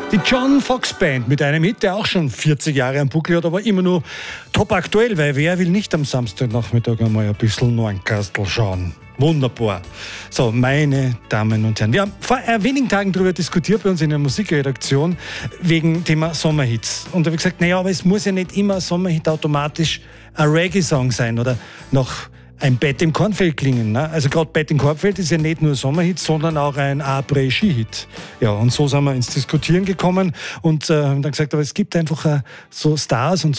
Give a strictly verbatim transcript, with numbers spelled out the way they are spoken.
Die John Fox Band mit einem Hit, der auch schon vierzig Jahre am Buckel hat, aber immer nur top aktuell, weil wer will nicht am Samstagnachmittag einmal ein bisschen Neunkastel schauen? Wunderbar. So, meine Damen und Herren, wir haben vor wenigen Tagen darüber diskutiert bei uns in der Musikredaktion wegen Thema Sommerhits. Und da habe ich gesagt, naja, aber es muss ja nicht immer ein Sommerhit automatisch ein Reggae-Song sein oder noch ein Bett im Kornfeld klingen. Ne? Also gerade Bett im Kornfeld ist ja nicht nur Sommerhit, sondern auch ein Après-Ski-Hit. Ja, und so sind wir ins Diskutieren gekommen und äh, haben dann gesagt, aber es gibt einfach äh, so Stars und